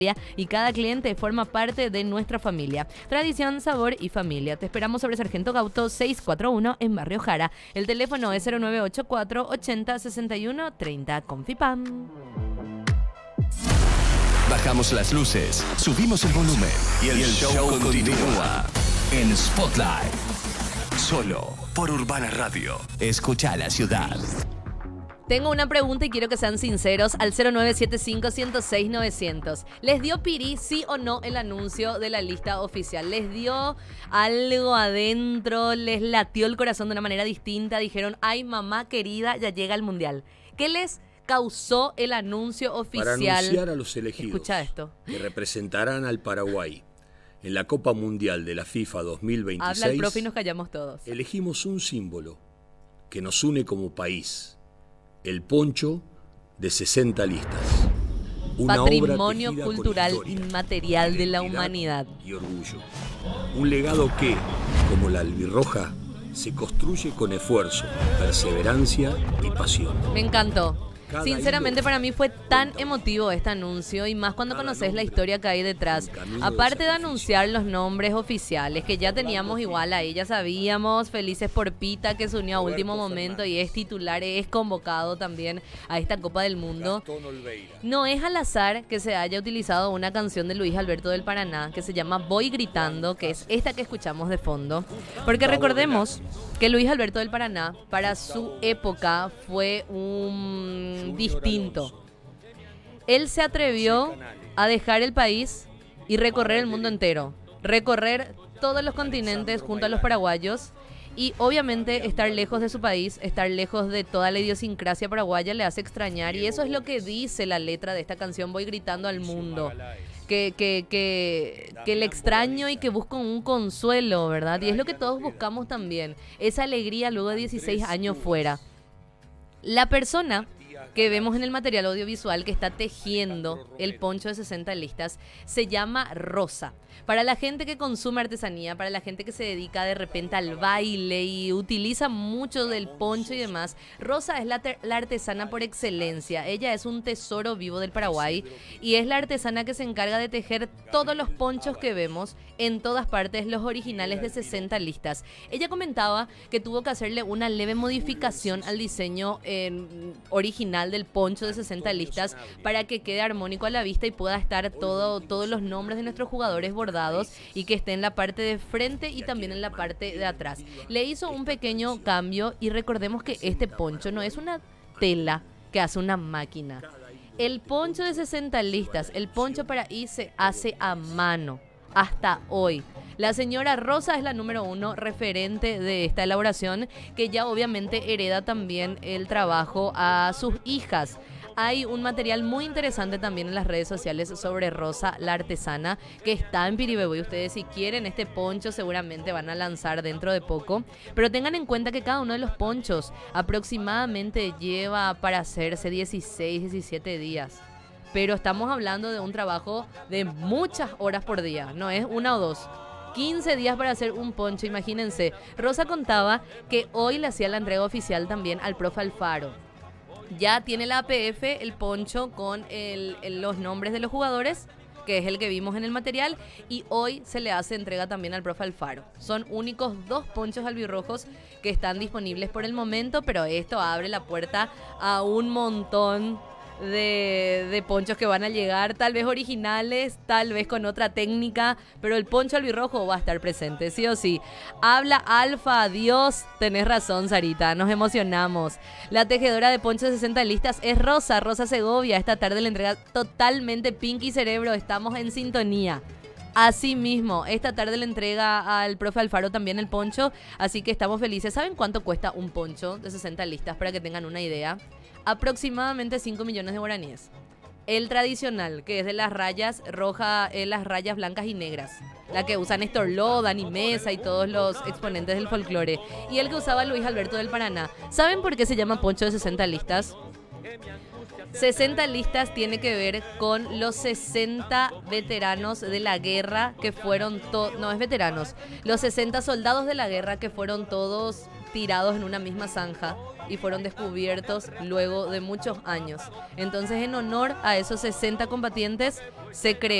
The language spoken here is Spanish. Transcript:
y cada cliente forma parte de nuestra familia. Tradición, sabor y familia. Te esperamos sobre Sargento Gauto 641 en Barrio Jara. El teléfono es 0984 80 61 30. Confipam. Bajamos las luces, subimos el volumen y el show continúa en Spotlight. Solo por Urbana Radio. Escucha la ciudad. Tengo una pregunta y quiero que sean sinceros al 0975-106-900. ¿Les dio piri, sí o no, el anuncio de la lista oficial? ¿Les dio algo adentro? ¿Les latió el corazón de una manera distinta? Dijeron, ay mamá querida, ya llega el mundial. ¿Qué les causó el anuncio oficial? Para anunciar a los elegidos. Escucha esto. Que representarán al Paraguay en la Copa Mundial de la FIFA 2026. Habla el profe y nos callamos todos. Elegimos un símbolo que nos une como país. El poncho de 60 listas. Una Patrimonio obra cultural con historia, inmaterial de la humanidad. Y orgullo. Un legado que, como la albirroja, se construye con esfuerzo, perseverancia y pasión. Me encantó. Cada Sinceramente hilo para mí fue tan cuenta emotivo este anuncio y más cuando Cada conoces la nombre, historia que hay detrás. un camino de Aparte de sacrificio. anunciar los nombres oficiales que ya teníamos igual ahí, ya sabíamos, felices por Pita que se unió a último momento y es titular, es convocado también a esta Copa del Mundo. Gastón Olveira. No es al azar que se haya utilizado una canción de Luis Alberto del Paraná que se llama Voy Gritando, que es esta que escuchamos de fondo. Porque recordemos que Luis Alberto del Paraná para su época fue un distinto. Él se atrevió a dejar el país y recorrer el mundo entero. Recorrer todos los continentes junto a los paraguayos. Y obviamente estar lejos de su país, estar lejos de toda la idiosincrasia paraguaya le hace extrañar. Y eso es lo que dice la letra de esta canción, Voy Gritando al Mundo. Que le extraño y que busco un consuelo, ¿verdad? Y es lo que todos buscamos también. Esa alegría luego de 16 años fuera. La persona que vemos en el material audiovisual que está tejiendo el poncho de 60 listas se llama Rosa. Para la gente que consume artesanía, para la gente que se dedica de repente al baile y utiliza mucho del poncho y demás, Rosa es la artesana por excelencia. Ella es un tesoro vivo del Paraguay y es la artesana que se encarga de tejer todos los ponchos que vemos en todas partes, los originales de 60 listas. Ella comentaba que tuvo que hacerle una leve modificación al diseño original del poncho de 60 listas para que quede armónico a la vista y pueda estar todos los nombres de nuestros jugadores bordados y que esté en la parte de frente y también en la parte de atrás. Le hizo un pequeño cambio y recordemos que este poncho no es una tela que hace una máquina. El poncho de 60 listas, el poncho para ahí se hace a mano hasta hoy. La señora Rosa es la número 1 referente de esta elaboración, que ya obviamente hereda también el trabajo a sus hijas. Hay un material muy interesante también en las redes sociales sobre Rosa, la artesana, que está en Piribebuy. Ustedes si quieren este poncho seguramente van a lanzar dentro de poco. Pero tengan en cuenta que cada uno de los ponchos aproximadamente lleva para hacerse 16, 17 días. Pero estamos hablando de un trabajo de muchas horas por día, no es una o dos. 15 días para hacer un poncho, imagínense. Rosa contaba que hoy le hacía la entrega oficial también al profe Alfaro. Ya tiene la APF, el poncho con los nombres de los jugadores, que es el que vimos en el material, y hoy se le hace entrega también al profe Alfaro. Son únicos 2 ponchos albirrojos que están disponibles por el momento, pero esto abre la puerta a un montón de ponchos que van a llegar, tal vez originales, tal vez con otra técnica, pero el poncho albirrojo va a estar presente, sí o sí. Habla Alfa, Dios, tenés razón, Sarita, nos emocionamos. La tejedora de ponchos de 60 listas es Rosa Segovia. Esta tarde la entrega totalmente Pinky Cerebro, estamos en sintonía. Así mismo, esta tarde le entrega al profe Alfaro también el poncho, así que estamos felices. ¿Saben cuánto cuesta un poncho de 60 listas para que tengan una idea? Aproximadamente 5 millones de guaraníes. El tradicional, que es de las rayas rojas, las rayas blancas y negras. La que usan Néstor Ló, Dani Mesa y todos los exponentes del folclore. Y el que usaba Luis Alberto del Paraná. ¿Saben por qué se llama poncho de 60 listas? 60 listas tiene que ver con los 60 veteranos de la guerra que fueron no es veteranos, los 60 soldados de la guerra que fueron todos tirados en una misma zanja y fueron descubiertos luego de muchos años. Entonces, en honor a esos 60 combatientes, se creó